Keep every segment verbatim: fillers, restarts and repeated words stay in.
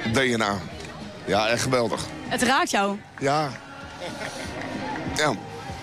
D N A. Ja, echt geweldig. Het raakt jou? Ja. Ja.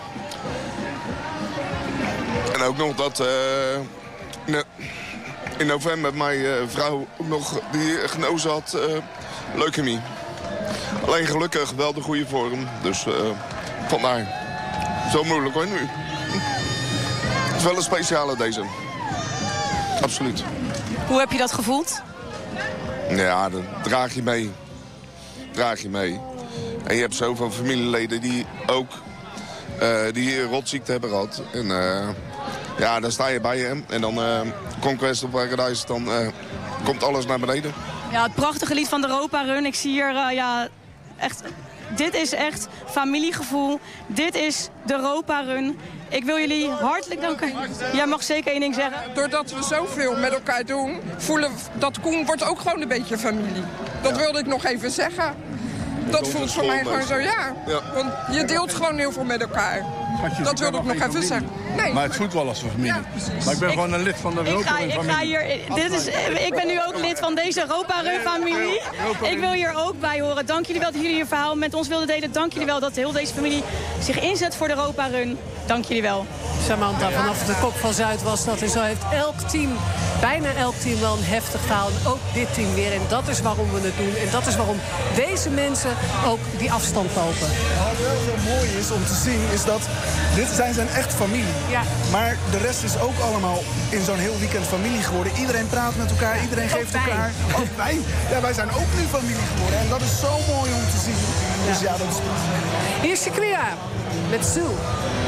En ook nog dat uh, in november mijn uh, vrouw ook nog die genezen had uh, leukemie. Alleen gelukkig wel de goede vorm. Dus uh, vandaar. Zo moeilijk hoor nu. Het is wel een speciale deze. Absoluut. Hoe heb je dat gevoeld? Ja, dat draag je mee. Draag je mee. En je hebt zoveel familieleden die ook uh, die rotziekte hebben gehad. En uh, ja, dan sta je bij hem. En dan uh, Conquest of Paradise, dan uh, komt alles naar beneden. Ja, het prachtige lied van de Europa Run. Ik zie hier, uh, ja, echt... Dit is echt familiegevoel. Dit is de Europa Run. Ik wil jullie hartelijk danken. Jij mag zeker één ding zeggen. Doordat we zoveel met elkaar doen, voelen dat Koen wordt ook gewoon een beetje familie. Dat wilde ik nog even zeggen. Dat voelt voor mij gewoon zo, ja. Want je deelt gewoon heel veel met elkaar. Dat wilde ik nog even zeggen. Nee, maar het voelt wel als een familie. Ja, maar ik ben ik, gewoon een lid van de Europa Run familie. Ik, ga hier, dit is, ik ben nu ook lid van deze Europa Run familie. Ik wil hier ook bij horen. Dank jullie wel dat jullie je verhaal met ons wilden delen. Dank jullie wel dat heel deze familie zich inzet voor de Europa Run. Dank jullie wel. Samantha, vanaf de kop van Zuid was dat. En zo heeft elk team, bijna elk team wel een heftig verhaal. En ook dit team weer. En dat is waarom we het doen. En dat is waarom deze mensen ook die afstand lopen. Wat wel zo mooi is om te zien, is dat dit zijn zijn echt familie. Ja. Maar de rest is ook allemaal in zo'n heel weekend familie geworden. Iedereen praat met elkaar, ja, iedereen geeft wij. elkaar. Ook wij. Ja, wij zijn ook nu familie geworden. En dat is zo mooi om te zien. Dus ja, ja dat is prachtig. Hier is Shakira met Zoo.